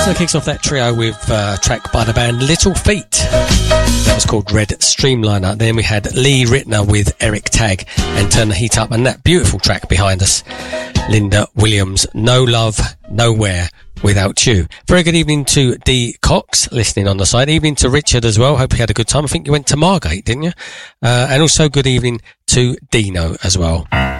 So it kicks off that trio with a track by the band Little Feat. That was called Red Streamliner. Then we had Lee Ritner with Eric Tagg and Turn the Heat Up, and that beautiful track behind us, Linda Williams, No Love, Nowhere Without You. Very good evening to Dee Cox, listening on the side. Evening to Richard as well. Hope you had a good time. I think you went to Margate, didn't you? And also good evening to Dino as well.